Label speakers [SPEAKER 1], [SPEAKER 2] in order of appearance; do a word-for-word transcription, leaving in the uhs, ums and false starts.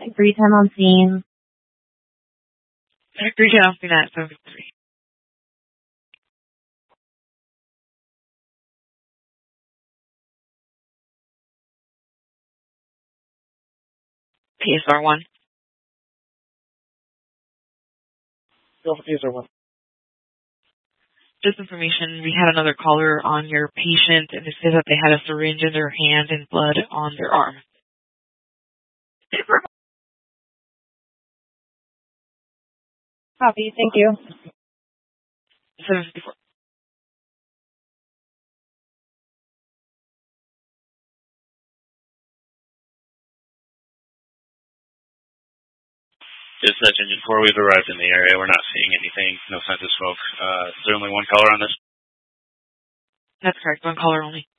[SPEAKER 1] three ten on scene.
[SPEAKER 2] three ten on scene at seven fifty-three. P S R one.
[SPEAKER 3] Go for P S R one.
[SPEAKER 2] Just information, we had another caller on your patient, and it says that they had a syringe in their hand and blood on their arm.
[SPEAKER 1] Copy, thank you.
[SPEAKER 2] seven fifty-four.
[SPEAKER 4] Dispatch Engine four, we've arrived in the area. We're not seeing anything. No signs of smoke. Uh, is there only one caller on this?
[SPEAKER 2] That's correct, one caller only.